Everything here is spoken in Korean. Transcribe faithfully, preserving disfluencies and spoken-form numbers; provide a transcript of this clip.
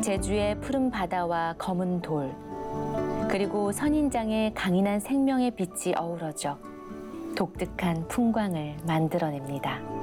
제주의 푸른 바다와 검은 돌, 그리고 선인장의 강인한 생명의 빛이 어우러져 독특한 풍광을 만들어냅니다.